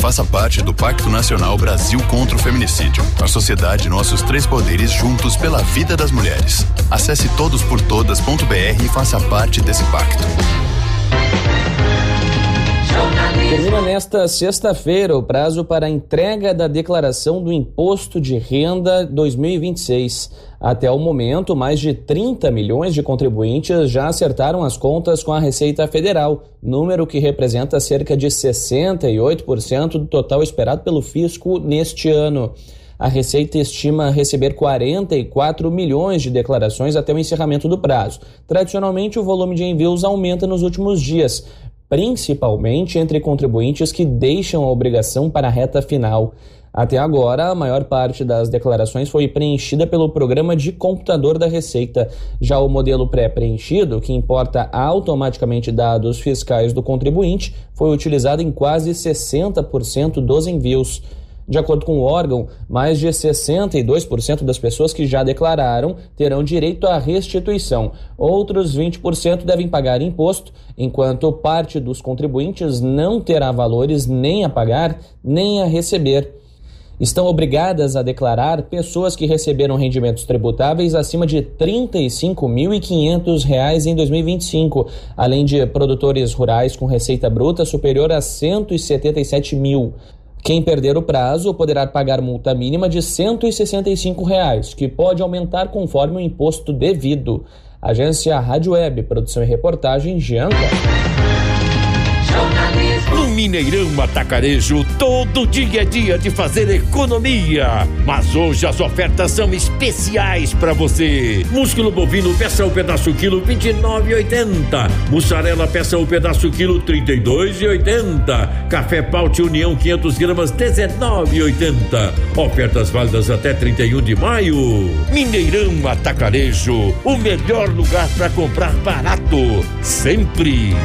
Faça parte do Pacto Nacional Brasil contra o Feminicídio. A sociedade, nossos 3 poderes juntos pela vida das mulheres. Acesse todosportodas.br e faça parte desse pacto. Termina nesta sexta-feira o prazo para a entrega da declaração do Imposto de Renda 2026. Até o momento, mais de 30 milhões de contribuintes já acertaram as contas com a Receita Federal, número que representa cerca de 68% do total esperado pelo fisco neste ano. A Receita estima receber 44 milhões de declarações até o encerramento do prazo. Tradicionalmente, o volume de envios aumenta nos últimos dias, principalmente entre contribuintes que deixam a obrigação para a reta final. Até agora, a maior parte das declarações foi preenchida pelo programa de computador da Receita. Já o modelo pré-preenchido, que importa automaticamente dados fiscais do contribuinte, foi utilizado em quase 60% dos envios. De acordo com o órgão, mais de 62% das pessoas que já declararam terão direito à restituição. Outros 20% devem pagar imposto, enquanto parte dos contribuintes não terá valores nem a pagar nem a receber. Estão obrigadas a declarar pessoas que receberam rendimentos tributáveis acima de R$ 35.500 em 2025, além de produtores rurais com receita bruta superior a R$ 177 mil. Quem perder o prazo poderá pagar multa mínima de R$ 165, que pode aumentar conforme o imposto devido. Agência Rádio Web, produção e reportagem, Jean Costa. No Mineirão Atacarejo, todo dia é dia de fazer economia. Mas hoje as ofertas são especiais para você. Músculo bovino, peça o pedaço quilo, R$ 29,80. Mussarela, peça o pedaço quilo, R$ 32,80. Café Paute União, 500 gramas, R$ 19,80. Ofertas válidas até 31 de maio. Mineirão Atacarejo, o melhor lugar para comprar barato. Sempre.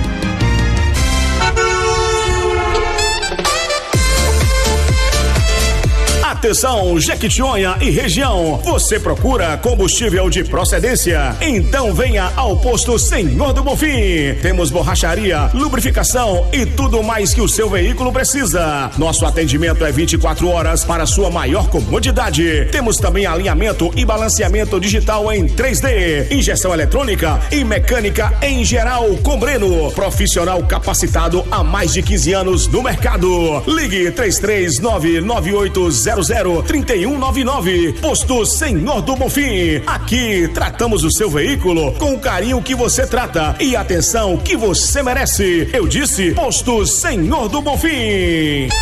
Atenção, Jequitinhonha e região, você procura combustível de procedência? Então venha ao posto Senhor do Bonfim. Temos borracharia, lubrificação e tudo mais que o seu veículo precisa. Nosso atendimento é 24 horas para sua maior comodidade. Temos também alinhamento e balanceamento digital em 3D, injeção eletrônica e mecânica em geral com Breno, profissional capacitado há mais de 15 anos no mercado. Ligue 3399800 3199. Posto Senhor do Bonfim. Aqui tratamos o seu veículo com o carinho que você trata e atenção que você merece. Eu disse Posto Senhor do Bonfim.